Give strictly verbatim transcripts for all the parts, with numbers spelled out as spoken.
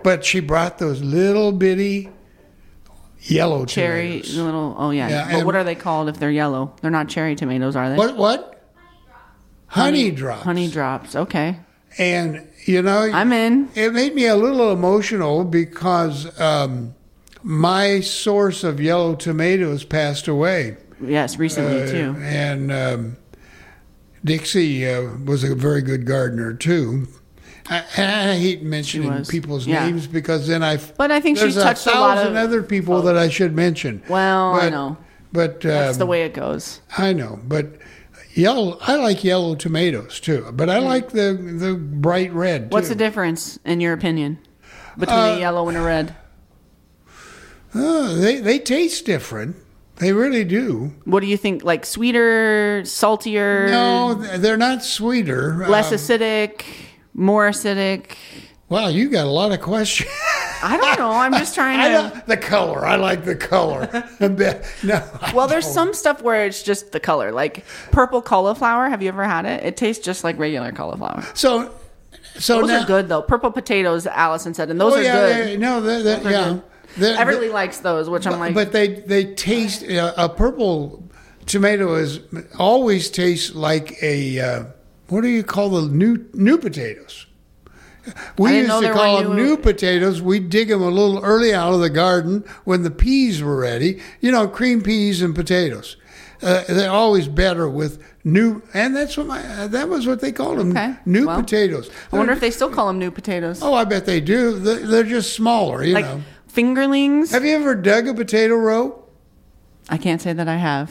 but she brought those little bitty yellow cherry, tomatoes. little. Oh yeah. Yeah, but and- what are they called if they're yellow? They're not cherry tomatoes, are they? What? What? Honey, drops. Honey drops. Okay. And you know, I'm in. It made me a little emotional because um, my source of yellow tomatoes passed away. Yes, recently Uh, too. And um, Dixie uh, was a very good gardener too. I, I hate mentioning was. people's Yeah. names because then I. But I think there's she's touched a a lot thousand of other people that I should mention. Well, I But- know. But That's um, the way it goes. I know, but yellow. I like yellow tomatoes too, but I like the the bright red. What's too. the difference, in your opinion, between Uh, a yellow and a red? Uh, they they taste different. They really do. What do you think? Like sweeter, saltier? No, they're not sweeter. Less Um, acidic, more acidic? Wow, you got a lot of questions. I don't know. I'm just trying I to. don't, the color. I like the color. no. I Well, there's don't. some stuff where it's just the color, like purple cauliflower. Have you ever had it? It tastes just like regular cauliflower. So, so Those now, are good though. Purple potatoes, Allison said, and those Oh, are yeah, good. they- no, they're, they're, Those are yeah. good. They're- Everly they're- likes those, which I'm like. but they they taste uh, a purple tomato is always tastes like a uh, what do you call the new new potatoes? We didn't used know to there call were them new- new potatoes. We dig them a little early out of the garden when the peas were ready. You know, cream peas and potatoes. Uh, they're always better with new, and that's what my uh, that was what they called them. Okay. New Well, potatoes. I wonder if they still call them new potatoes. Oh, I bet they do. They're they're just smaller. You like know. fingerlings. Have you ever dug a potato row? I can't say that I have.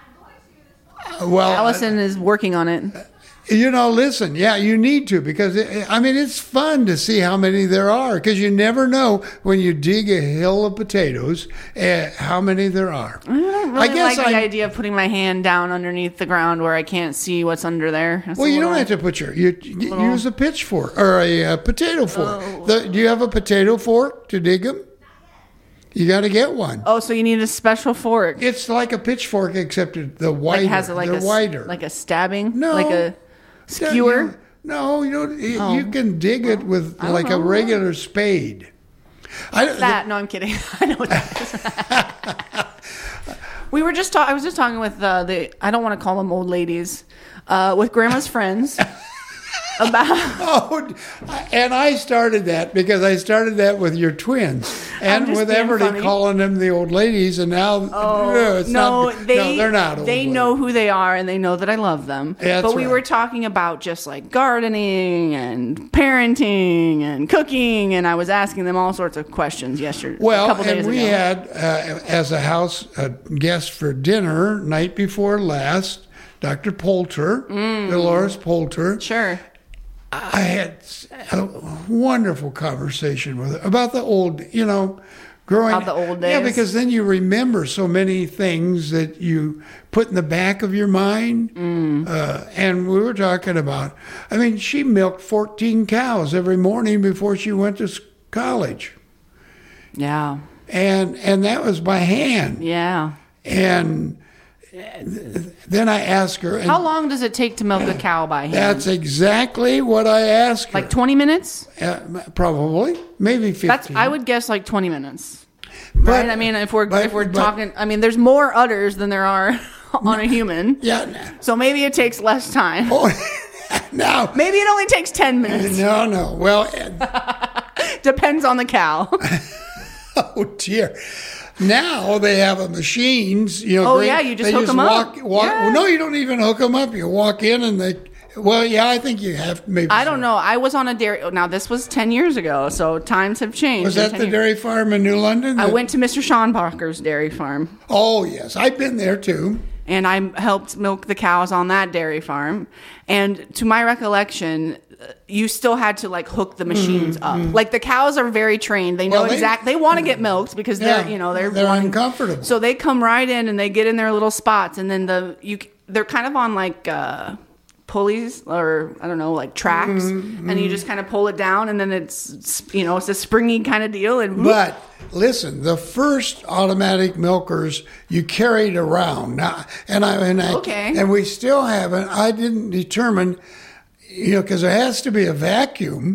Uh, Well, Allison is working on it. you know, listen, yeah, you need to because it, I mean it's fun to see how many there are because you never know when you dig a hill of potatoes uh, how many there are. I don't really guess like the I- idea of putting my hand down underneath the ground where I can't see what's under there. That's Well, a you don't little- have to put your you, you little- use a pitchfork or a, uh potato fork. Oh. The, do you have a potato fork to dig them? You got to get one. Oh, so you need a special fork. It's like a pitchfork except the wider. Like has a, like They're a s- wider. like a stabbing, No. like a Yeah, skewer. you- no, you don't. You, Oh. you can dig it with I don't like a know. regular spade. I, That no, I'm kidding. I know what that is. We were just talking. I was just talking with uh, the. I don't want to call them old ladies. Uh, with Grandma's friends about. Oh, and I started that because I started that with your twins and just with being Everly funny. calling them the old ladies, and now Oh, no, it's no, not, they no, they're not old They ladies. know who they are and they know that I love them. That's but we right. were talking about just like gardening and parenting and cooking, and I was asking them all sorts of questions yesterday. Well, a couple and days we ago. had uh, as a house a guest for dinner night before last, Doctor Poulter, Dolores Poulter. Sure. I had a wonderful conversation with her about the old, you know, growing About the old Yeah, days? because then you remember so many things that you put in the back of your mind. Mm. Uh, and we were talking about, I mean, she milked fourteen cows every morning before she went to s- college, Yeah. and and that was by hand. Yeah. And then I asked her, and How long does it take to milk a cow by hand? that's exactly what I asked her. like twenty minutes? Uh, probably, maybe fifteen. That's I would guess like twenty minutes. But- right? I mean, if we're but- if we're but- talking, I mean, there's more udders than there are on a human. Yeah. So maybe it takes less time. Oh, no. Maybe it only takes ten minutes. No, no. Well, uh, Depends on the cow. oh dear. Now they have a machines. You know. Oh, great- yeah, you just they hook 'em up. walk, Walk, Yeah. well, no, you don't even hook them up. You walk in and they. Well, yeah, I think you have maybe. I don't know. I was on a dairy. Now this was ten years ago, so times have changed. Was in that ten the years. dairy farm in New London? I that- went to Mister Schonbacher's dairy farm, Oh yes, I've been there too. and I helped milk the cows on that dairy farm. And to my recollection, uh, you still had to like hook the machines up. Like the cows are very trained; they know Mm-hmm. Well, they- exact. They want to get milked because Yeah, they're you know they're they're wanting- uncomfortable. So they come right in and they get in their little spots, and then the you they're kind of on like. Uh, pulleys or I don't know like tracks Mm-hmm, and you just kind of pull it down and then it's you know it's a springy kind of deal and whoop. But listen, the first automatic milkers you carried around now, and I and I Okay. and we still haven't. I didn't determine, you know, because there has to be a vacuum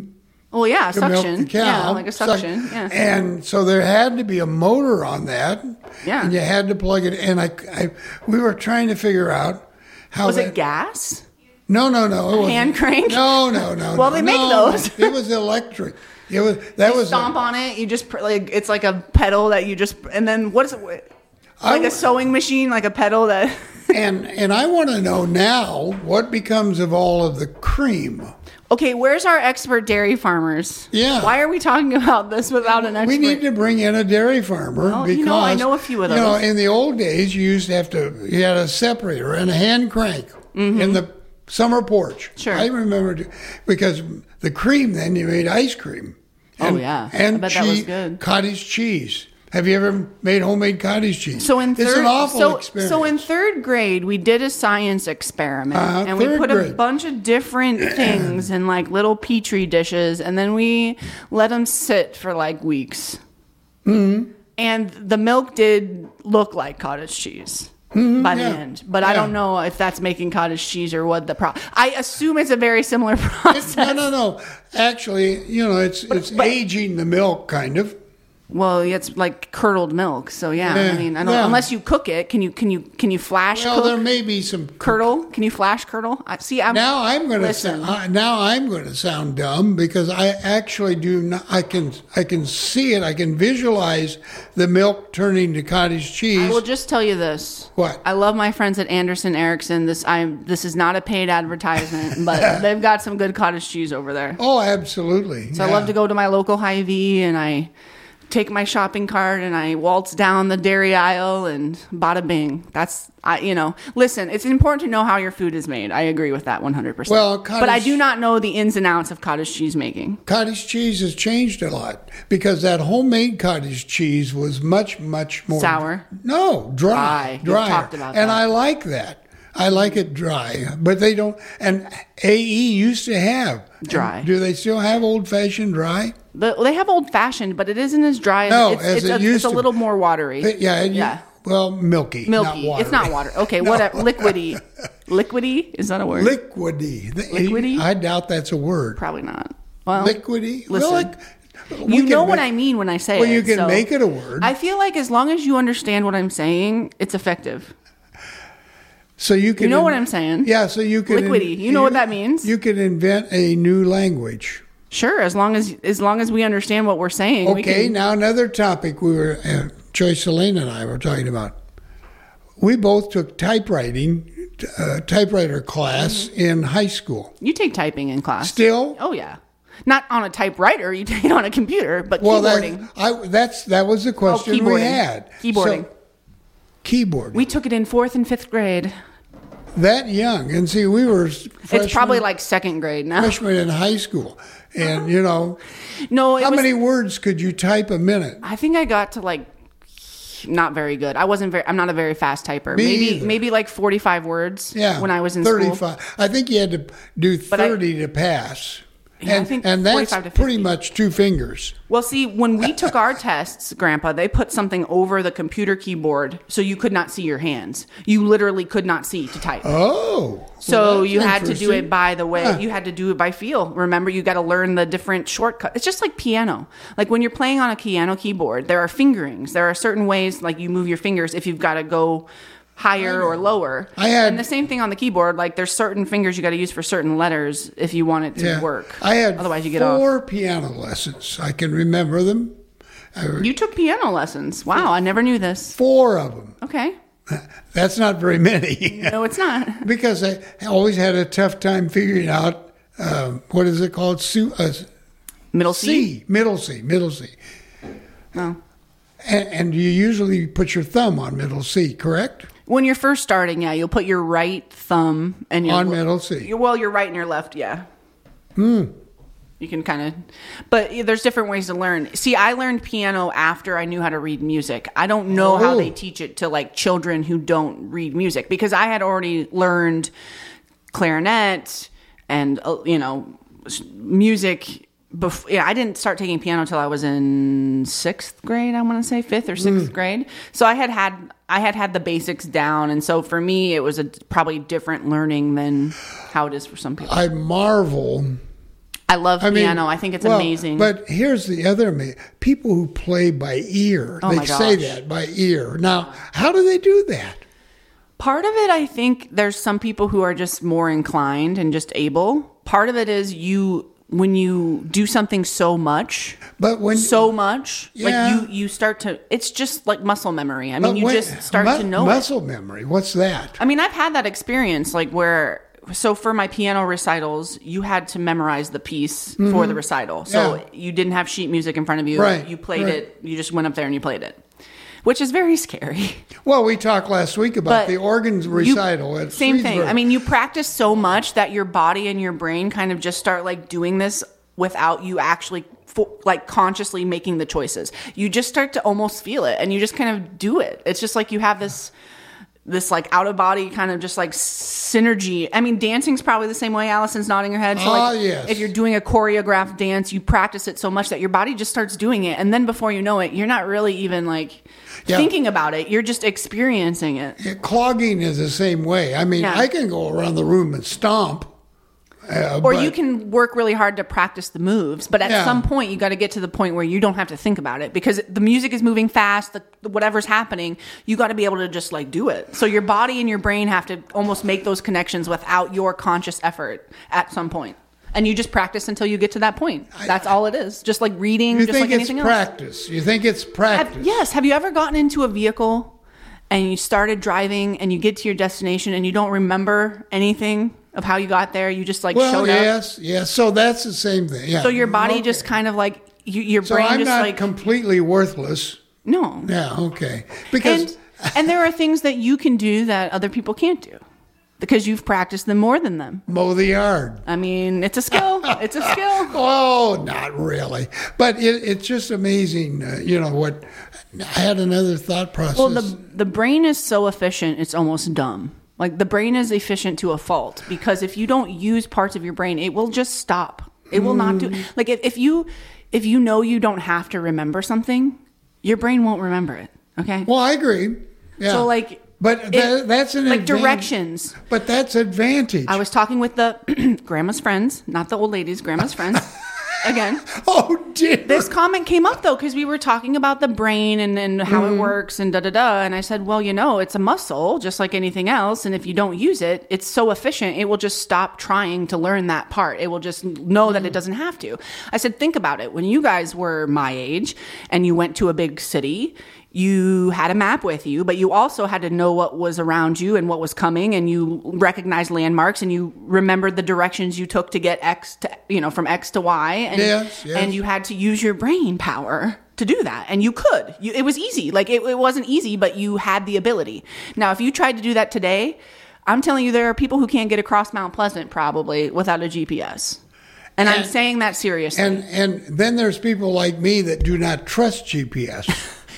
Well, yeah, to milk suction. the cow. Yeah, like a suction. Suck- Yeah. And so there had to be a motor on that. Yeah. And you had to plug it. And I, I we were trying to figure out how Was that, it gas? No, no, no. It wasn't. Hand crank? No, no, no. Well, no, they make no. those. It was electric. It was that You was stomp a, on it. You just pr- like it's like a pedal that you just and then what is it? Like I a w- sewing machine, like a pedal that. and and I want to know now what becomes of all of the cream. Okay, where's our expert dairy farmers? Yeah. Why are we talking about this without an expert? We need to bring in a dairy farmer Well, because you know, I know a few of You know, those. in the old days, you used to have to. You had a separator and a hand crank in the summer porch. Mm-hmm. Sure. I remember t- because the cream. Then you made ice cream. Oh, And, yeah. I and bet that was cheese, good. cottage cheese. Have you ever made homemade cottage cheese? So in third, it's an awful so, experience. so in third grade, we did a science experiment, Uh-huh, and we third put grade. a bunch of different things in like little petri dishes, and then we let them sit for like weeks. Mm-hmm. And the milk did look like cottage cheese. By yeah. the end, but I Yeah. don't know if that's making cottage cheese or what the pro. I assume it's a very similar process. no, no, no. Actually, you know, it's it's but- aging the milk, kind of. Well, it's like curdled milk, so yeah. Yeah, I mean, I don't, yeah. unless you cook it, can you can you can you flash Well, cook there may be some curdle? Can you flash curdle? I, see, I'm Now I'm going to Listen. uh, now I'm going to sound dumb because I actually do not. I can I can see it. I can visualize the milk turning to cottage cheese. I will just tell you this. What? I love my friends at Anderson Erickson. This I'm this is not a paid advertisement, but they've got some good cottage cheese over there. Oh, absolutely. So I love to go to my local Hy-Vee and I take my shopping cart and I waltz down the dairy aisle and bada bing. That's I you know, listen, it's important to know how your food is made. I agree with that one hundred percent. Well, but I cottage- do not know the ins and outs of cottage cheese making. Cottage cheese has changed a lot because that homemade cottage cheese was much much more Sour? No, dry, Dry. You've dry. talked about and that. I like that. I like it dry, but they don't. And A E used to have Dry. Do they still have old fashioned dry? The, they have old fashioned, but it isn't as dry as No, it's, as it's, it a, used it's a to. little more watery. It- yeah, it- Yeah. Well, milky, Milky. Not It's not watery. water. Okay, whatever. Liquidy. Liquidy? Is that a word? Liquidy. Liquidy? I doubt that's a word. Probably not. Well, Liquidy. listen. Well, like, we you can know what make- I mean when I say Well, it. you can so make it a word. I feel like as long as you understand what I'm saying, it's effective. So you can. You know what I'm saying? Yeah. So you can. Liquidy. You know what that means? You can invent a new language. Sure, as long as as long as we understand what we're saying. we Okay. can, Now another topic we were uh, Joyce Selene and I were talking about. We both took typewriting, uh, typewriter class Mm-hmm. in high school. you take typing in class. Still. Oh yeah. Not on a typewriter, you take it on a computer, but Well, keyboarding. that, I, that's that was the question we keyboarding. had. Keyboarding. So, keyboarding. we took it in fourth and fifth grade. that young, and see, we were freshmen, It's probably like second grade now. freshmen in high school, and you know, No, it how was, many words could you type a minute? I think I got to like not very good. I wasn't very. I'm not a very fast typer. Me maybe either. maybe like forty-five words. Yeah, When I was in thirty-five. school. I think you had to do But I- thirty to pass, Yeah, I and think and that's forty-five to pretty fifty. much two fingers. Well, see, when we took our tests, Grandpa, they put something over the computer keyboard so you could not see your hands. You literally could not see to type. Oh, So well, that's you had to do interesting. it by the way. Huh. You had to do it by feel. Remember, you got to learn the different shortcuts. It's just like piano. Like when you're playing on a piano keyboard, there are fingerings. There are certain ways like you move your fingers if you've got to go higher or lower. I had- and the same thing on the keyboard. Like there's certain fingers you got to use for certain letters if you want it to Yeah. work. I had Otherwise, you get off. four piano lessons. I can remember them. I, You took piano lessons. Wow, I never knew this. four of them. Okay. That's not very many. No, it's not. Because I always had a tough time figuring out um, what is it called? Su- uh, Middle C. C, middle C, middle C. Oh. And, and you usually put your thumb on middle C, correct? When you're first starting, yeah, you'll put your right thumb and your On middle C. Your, well, your right and your left, yeah. Hmm. You can kind of, but there's different ways to learn. See, I learned piano after I knew how to read music. I don't know how Oh. they teach it to like children who don't read music because I had already learned clarinet and uh, you know s- music. Before, yeah, I didn't start taking piano until I was in sixth grade. I want to say fifth or sixth grade. So I had had I had had the basics down, and so for me, it was a probably different learning than how it is for some people. I marvel I love I mean, piano. I think it's well, amazing. But here's the other ama- people who play by ear. Oh they my say gosh. that by ear. Now, how do they do that? Part of it, I think there's some people who are just more inclined and just able. Part of it is you when you do something so much, But when so much, Yeah. like you you start to. It's just like muscle memory. I mean, but you when- just start mu- to know it. muscle memory. What's that? I mean, I've had that experience, like where. So for my piano recitals, you had to memorize the piece for the recital. So Mm-hmm. Yeah. you didn't have sheet music in front of you. Right, You played right. it. You just went up there and you played it, which is very scary. Well, we talked last week about But the organs you- recital. at Same thing. Streetsburg. I mean, you practice so much that your body and your brain kind of just start like doing this without you actually fo- like consciously making the choices. You just start to almost feel it, and you just kind of do it. It's just like you have this. This like out of body kind of just like synergy. I mean, dancing's probably the same way. Allison's nodding her head. So Ah, like, yes. if you're doing a choreographed dance, you practice it so much that your body just starts doing it, and then before you know it, you're not really even like Yeah. thinking about it. You're just experiencing it. Yeah, clogging is the same way. I mean, Yeah. I can go around the room and stomp. Uh, Or but- you can work really hard to practice the moves, but at Yeah. some point you got to get to the point where you don't have to think about it because the music is moving fast. The, the whatever's happening, you got to be able to just like do it. So your body and your brain have to almost make those connections without your conscious effort at some point. And you just practice until you get to that point. That's all it is. Just like reading, You just think like it's anything else. practice. You think it's Have- practice. yes. Have you ever gotten into a vehicle and you started driving and you get to your destination and you don't remember anything of how you got there? You just like Well, showed up. yes, yes. So that's the same thing. Yeah. So your body Okay. just kind of like you, your So brain I'm just not like completely worthless. no. Yeah. Okay. Because And and there are things that you can do that other people can't do because you've practiced them more than them. mow the yard. I mean, it's a skill. It's a skill. Oh, not really. But it, it's just amazing. Uh, you know what? I had another thought process. Well, the the brain is so efficient, it's almost dumb. Like the brain is efficient to a fault because if you don't use parts of your brain, it will just stop. It will not do. Like if, if you if you know you don't have to remember something, your brain won't remember it. Okay. well, I agree. Yeah. So like, but it- that, that's an like advan- directions. But that's advantage. I was talking with the grandma's friends, not the old ladies, grandma's friends. Again, oh dear. this comment came up though because we were talking about the brain and, and how Mm-hmm. it works and da da da. And I said, well, you know, it's a muscle just like anything else. And if you don't use it, it's so efficient, it will just stop trying to learn that part. It will just know that it doesn't have to. I said, think about it. When you guys were my age and you went to a big city, you had a map with you, but you also had to know what was around you and what was coming, and you recognized landmarks and you remembered the directions you took to get X to, you know, from X to Y. And, Yes, yes. and you had to use your brain power to do that. And you could. You, it was easy. Like it, it wasn't easy, but you had the ability. Now, if you tried to do that today, I'm telling you, there are people who can't get across Mount Pleasant probably without a G P S. And, I'm And- saying that seriously. And and then there's people like me that do not trust G P S.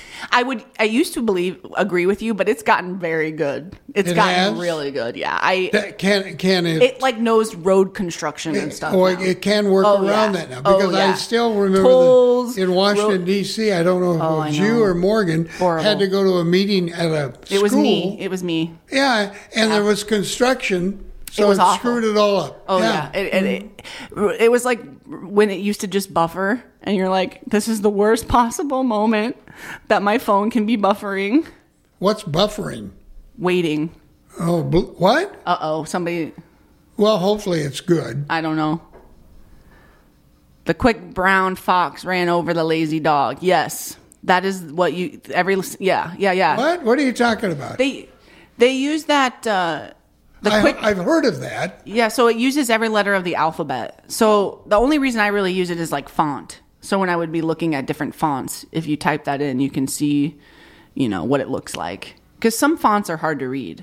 I would. I used to believe, agree with you, but it's gotten very good. It's It gotten has? really good. Yeah, I. That can can it? It like knows road construction and stuff. or now. it can work Oh, around yeah. that now Oh, because I yeah. still remember Tolls, the, in Washington ro- D C I don't know if Oh, it I was you know. or Morgan Horrible. had to go to a meeting at a school. It was me. It was me. Yeah, and there was construction, so It it, was awful. screwed it all up. Oh yeah, It, it, it, it was like when it used to just buffer, and you're like, "This is the worst possible moment that my phone can be buffering." What's buffering? Waiting. Oh, bl- what? Uh oh, somebody. Well, hopefully it's good. I don't know. The quick brown fox ran over the lazy dog. Yes, that is what you every. Yeah, yeah, yeah. What? What are you talking about? They they use that. Uh, the I, quick. I've heard of that. Yeah, so it uses every letter of the alphabet. So the only reason I really use it is like font. So when I would be looking at different fonts, if you type that in, you can see, you know, what it looks like. Because some fonts are hard to read.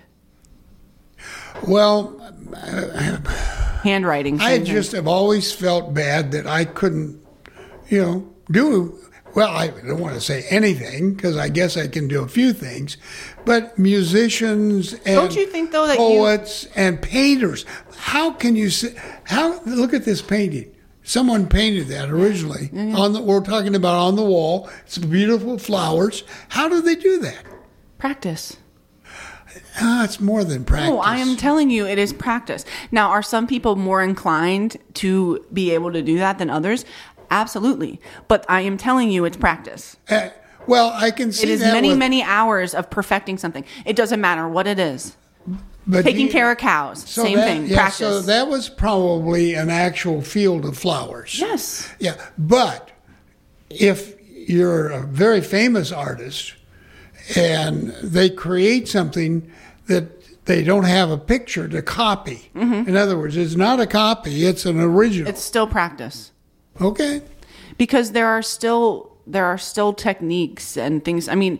Well, Handwriting. I same thing. just have always felt bad that I couldn't, you know, do. Well, I don't want to say anything because I guess I can do a few things, but musicians and Don't you think, though, that you- poets and painters, how can you say? How look at this painting? Someone painted that originally on the. We're talking about on the wall. It's beautiful flowers. How do they do that? Practice. Ah, it's more than practice. Oh, I am telling you, it is practice. Now, are some people more inclined to be able to do that than others? Absolutely. But I am telling you, it's practice. Uh, well, I can see It is that many, with, many hours of perfecting something. It doesn't matter what it is. but Taking you- care of cows, so same that- thing, yeah, practice. So that was probably an actual field of flowers. Yes. Yeah, but if you're a very famous artist and they create something that they don't have a picture to copy. Mm-hmm. In other words, it's not a copy, it's an original. It's still practice. Okay. Because there are still there are still techniques and things. I mean,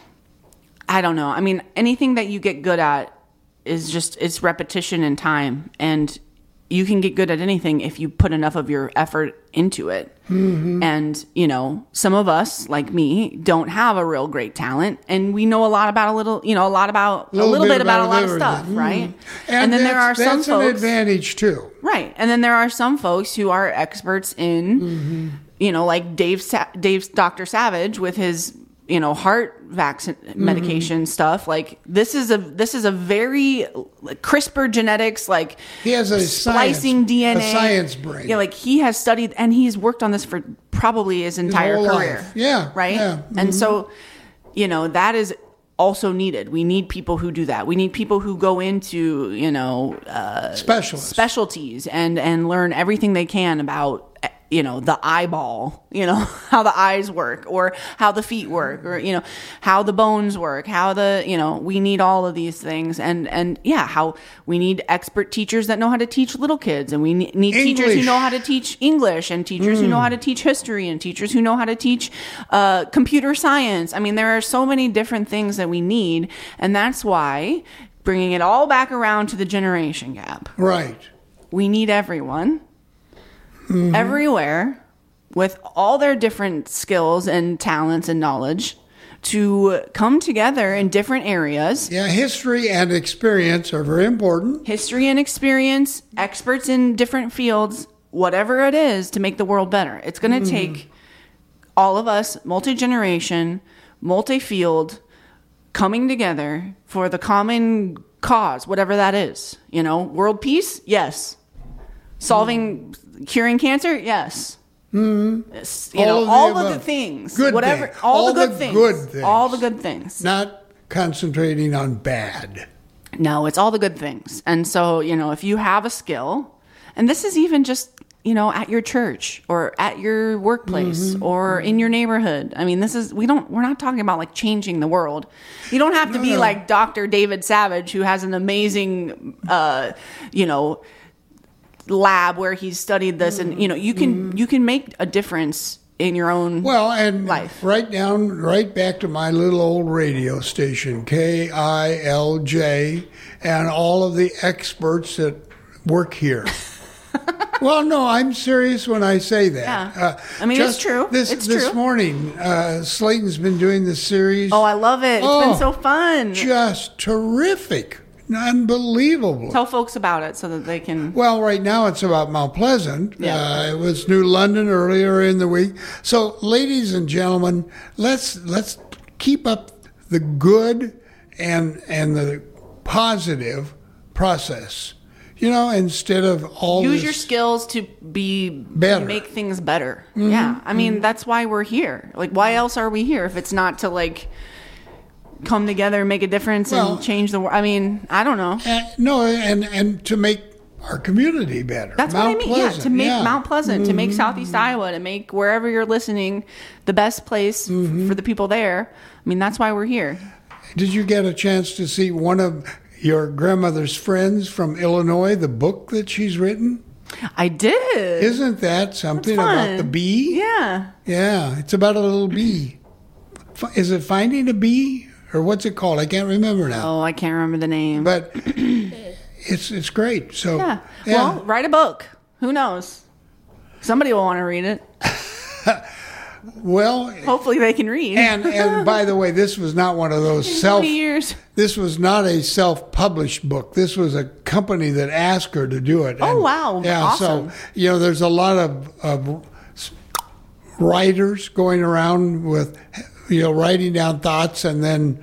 I don't know. I mean, anything that you get good at is just it's repetition and time, and you can get good at anything if you put enough of your effort into it. Mm-hmm. And, you know, some of us, like me, don't have a real great talent, and we know a lot about a little, you know, a lot about a little bit, bit about, about a lot everything. of stuff, Mm-hmm. right? And, and then there are that's, some that's folks, an advantage too. right? And then there are some folks who are experts in, mm-hmm. you know, like Dave, Sa- Dave's Doctor Savage with his, you know, heart vaccine medication mm-hmm. stuff. Like this is a this is a very like, CRISPR genetics, like he has a splicing science, D N A, a science brain. Yeah, like he has studied and he's worked on this for probably his entire his career. Life. Yeah, right. Yeah. Mm-hmm. And so, you know, that is also needed. We need people who do that. We need people who go into, you know, uh, specialists, specialties, and and learn everything they can about, you know, the eyeball, you know, how the eyes work, or how the feet work, or, you know, how the bones work, how the, you know, we need all of these things. And, and yeah, how we need expert teachers that know how to teach little kids, and we need English. teachers who know how to teach English, and teachers mm. who know how to teach history, and teachers who know how to teach uh, computer science. I mean, there are so many different things that we need. And that's why, bringing it all back around to the generation gap. Right. We need everyone. Mm-hmm. Everywhere, with all their different skills and talents and knowledge, to come together in different areas. Yeah, history and experience are very important. History and experience, experts in different fields, whatever it is, to make the world better. It's going to mm-hmm. take all of us, multi-generation, multi-field, coming together for the common cause, whatever that is. You know, world peace? Yes. Solving... Mm. Curing cancer, yes. Mm-hmm. You all know, of all the of the things, good whatever, things. all, all the, good, the things, good things, all the good things. Not concentrating on bad. No, it's all the good things. And so, you know, if you have a skill, and this is even just, you know, at your church or at your workplace mm-hmm. or in your neighborhood. I mean, this is we don't we're not talking about like changing the world. You don't have to no, be no. like Doctor David Savage, who has an amazing, uh, you know. lab where he's studied this, and you know you can mm-hmm. you can make a difference in your own well and life. Right down right back to my little old radio station, K I L J, and all of the experts that work here. Well, no, I'm serious when I say that. Yeah. Uh, I mean, it's true. This it's this true. morning, uh, Slayton's been doing this series. Oh, I love it. It's oh, been so fun. Just terrific. Unbelievable. Tell folks about it so that they can... Well, right now it's about Mount Pleasant. Yeah. Uh, it was New London earlier in the week. So, ladies and gentlemen, let's let's keep up the good and and the positive process. You know, instead of all use this your skills to be better. make things better. Mm-hmm. Yeah, I mean mm-hmm. that's why we're here. Like, why else are we here if it's not to like come together, make a difference, well, and change the world? I mean, I don't know. Uh, no, and and to make our community better. That's Mount what I mean. Pleasant, yeah, to make yeah. Mount Pleasant, mm-hmm. to make Southeast Iowa, to make wherever you're listening the best place mm-hmm. f- for the people there. I mean, that's why we're here. Did you get a chance to see one of your grandmother's friends from Illinois, the book that she's written? I did. Isn't that something about the bee? Yeah. Yeah, it's about a little bee. Is it Finding a Bee? Or what's it called? I can't remember now. Oh, I can't remember the name. But it's it's great. So yeah. yeah. Well, write a book. Who knows? Somebody will want to read it. Well, hopefully they can read. And and by the way, this was not one of those self. Years. This was not a self-published book. This was a company that asked her to do it. Oh and, wow! Yeah. Awesome. So you know, there's a lot of, of writers going around with, you know, writing down thoughts and then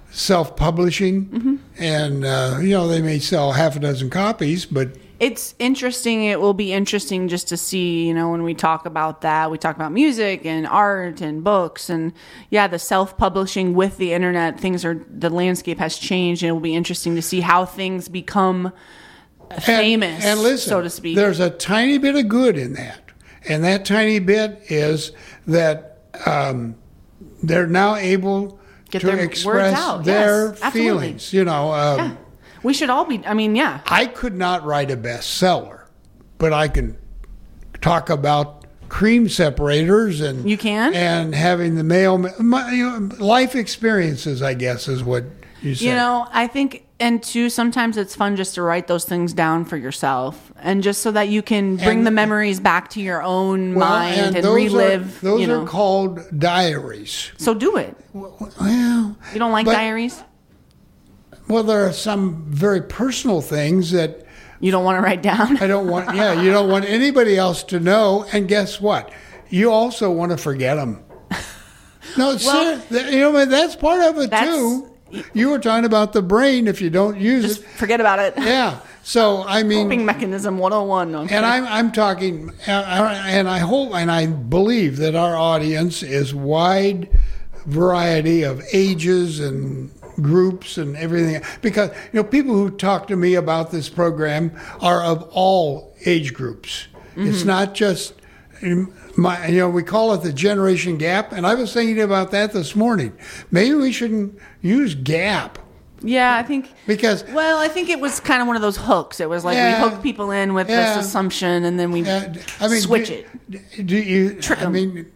self-publishing, mm-hmm. and uh, you know they may sell half a dozen copies, but it's interesting. It will be interesting just to see, you know, when we talk about that, we talk about music and art and books and yeah, the self-publishing with the internet, things are, the landscape has changed, and it will be interesting to see how things become famous, and, and listen, so to speak. There's a tiny bit of good in that. And that tiny bit is that um, they're now able Get to their express words out. their Yes, feelings. You know, um, yeah. We should all be, I mean, yeah. I could not write a bestseller, but I can talk about cream separators and you can and having the male my, you know, life experiences, I guess, is what you say. You know, I think, and too, sometimes it's fun just to write those things down for yourself, and just so that you can bring and, the memories back to your own well, mind and, and those relive. Are, those you know. are called diaries. So do it. Well, you don't like but, diaries? Well, there are some very personal things that you don't want to write down. I don't want. Yeah, you don't want anybody else to know. And guess what? You also want to forget them. No, well, sir, you know that's part of it too. You were talking about the brain. If you don't use just it, forget about it. Yeah. So I mean, coping mechanism one oh one. No, and I'm I'm talking, and I hope and I believe that our audience is wide variety of ages and groups and everything, because you know people who talk to me about this program are of all age groups. Mm-hmm. It's not just my, you know, we call it the generation gap, and I was thinking about that this morning. Maybe we shouldn't use gap. Yeah, I think because well, I think it was kind of one of those hooks. It was like yeah, we hook people in with yeah, this assumption, and then we yeah, I mean, switch do, it. Do you? Trick 'em. I mean.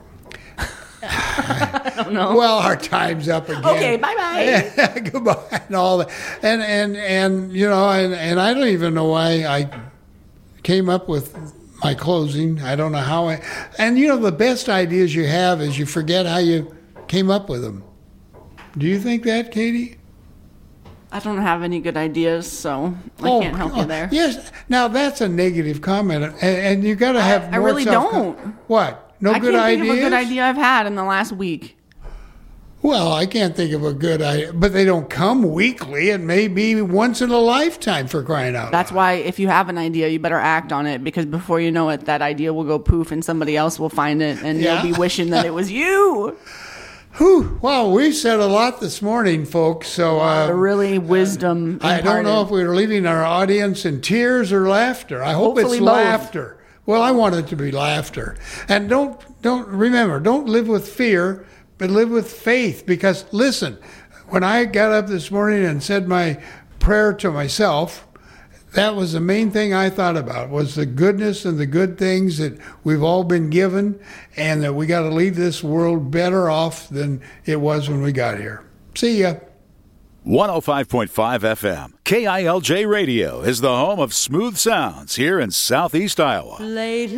I don't know. Well, our time's up again. Okay, bye bye. Goodbye and all that. And and and you know, and, and I don't even know why I came up with my closing. I don't know how I. And you know, the best ideas you have is you forget how you came up with them. Do you think that, Katie? I don't have any good ideas, so I oh, can't help oh, you there. Yes. Now that's a negative comment, and, and you got to have. I, more I really self- don't. What? No I good can't ideas? think of a good idea I've had in the last week. Well, I can't think of a good idea, but they don't come weekly. It may be once in a lifetime, for crying out loud. That's why if you have an idea, you better act on it, because before you know it, that idea will go poof and somebody else will find it, and yeah. you'll be wishing that it was you. Whew. Wow, we said a lot this morning, folks. So uh, really wisdom. I don't know if we were leaving our audience in tears or laughter. I hope Hopefully it's both. laughter. Well, I want it to be laughter. And don't don't remember, don't live with fear, but live with faith. Because listen, when I got up this morning and said my prayer to myself, that was the main thing I thought about, was the goodness and the good things that we've all been given, and that we got to leave this world better off than it was when we got here. See ya. one oh five point five F M. K I L J Radio is the home of smooth sounds here in Southeast Iowa. Late